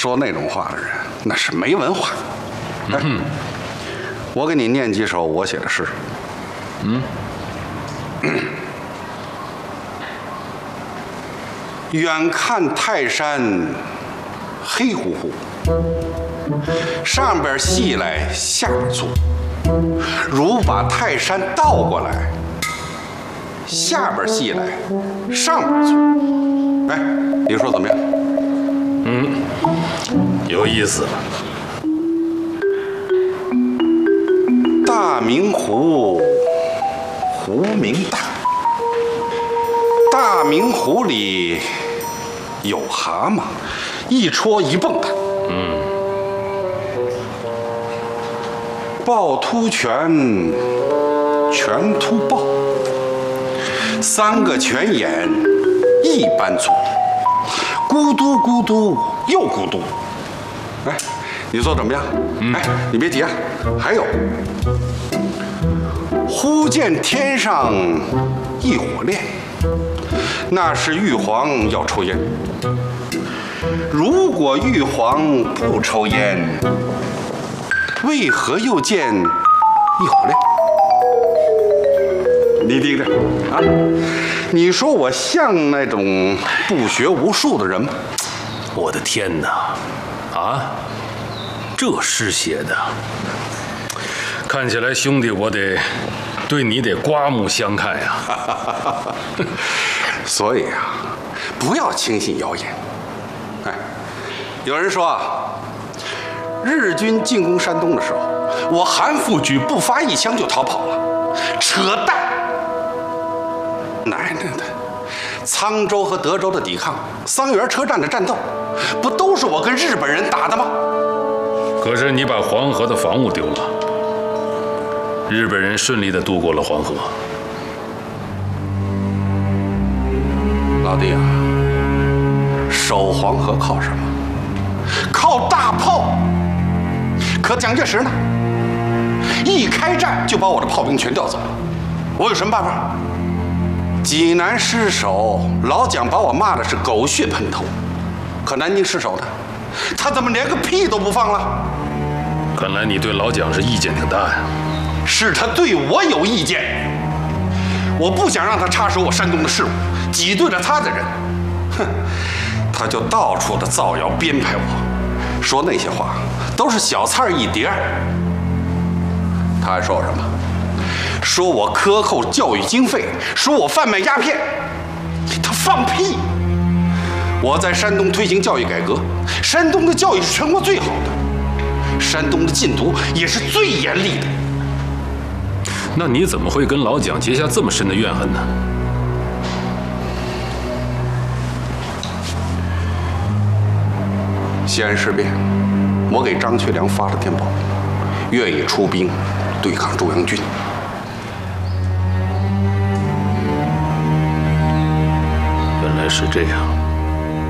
说那种话的人那是没文化。哎，我给你念几首我写的诗。远看泰山黑乎乎，上边细来下边粗。如把泰山倒过来，下边细来上边粗。哎，你说怎么样？ 有意思。 大明湖，湖名大。大明湖里有蛤蟆，一戳一蹦的。趵突泉，泉突趵，三个泉眼一般粗，咕嘟咕嘟又咕嘟。哎，你说怎么样？哎，你别急啊，还有。忽见天上一火焰，那是玉皇要抽烟。如果玉皇不抽烟，为何又见一火焰？你听着啊，你说我像那种不学无术的人吗？ 我的天哪！啊，这诗写的，看起来兄弟，我对你得刮目相看呀。 所以啊，不要轻信谣言。哎，有人说啊，日军进攻山东的时候，我韩复榘不发一枪就逃跑了，扯淡！奶奶的，沧州和德州的抵抗，桑园车站的战斗，不都是我跟日本人打的吗？ 可是你把黄河的防务丢了，日本人顺利地渡过了黄河。 老弟啊，守黄河靠什么？靠大炮。可蒋介石呢？一开战就把我的炮兵全调走了，我有什么办法？济南失守，老蒋把我骂的是狗血喷头。可南京失守呢，他怎么连个屁都不放了？ 看来你对老蒋是意见挺大呀。 是他对我有意见，我不想让他插手我山东的事务，挤兑了他的人，哼，他就到处的造谣编排我，说那些话都是小菜一碟。他还说我什么？说我克扣教育经费，说我贩卖鸦片。他放屁！我在山东推行教育改革，山东的教育是全国最好的，山东的禁毒也是最严厉的。 那你怎么会跟老蒋结下这么深的怨恨呢？ 西安事变，我给张学良发了电报，愿意出兵对抗中央军。 原来是这样。